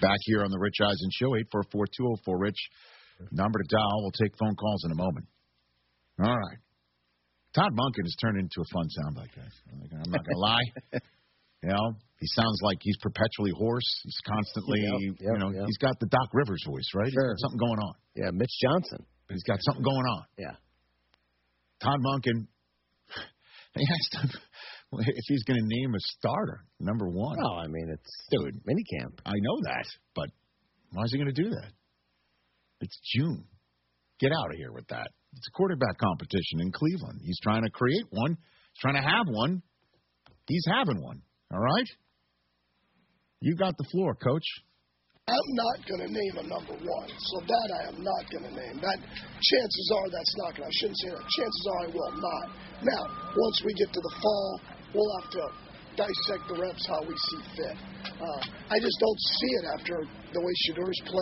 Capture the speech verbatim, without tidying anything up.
Back here on the Rich Eisen Show, eight four four, two oh four, Rich. Number to dial. We'll take phone calls in a moment. All right. Todd Monken has turned into a fun soundbite, guys. I'm not going to lie. You know, he sounds like he's perpetually hoarse. He's constantly, yep, yep, you know, yep. he's got the Doc Rivers voice, right? Sure. He's got something going on. Yeah, Mitch Johnson. But he's got something going on. Yeah. Todd Monken, he has to, if he's going to name a starter, number one. No, I mean, it's Dude, minicamp. I know that, but why is he going to do that? It's June. Get out of here with that. It's a quarterback competition in Cleveland. He's trying to create one. He's trying to have one. He's having one. All right? You got the floor, Coach. I'm not going to name a number one, so that I am not going to name. That chances are that's not going to. I shouldn't say that. Chances are I will not. Now, once we get to the fall, we'll have to dissect the reps how we see fit. Uh, I just don't see it after the way Shedur's played.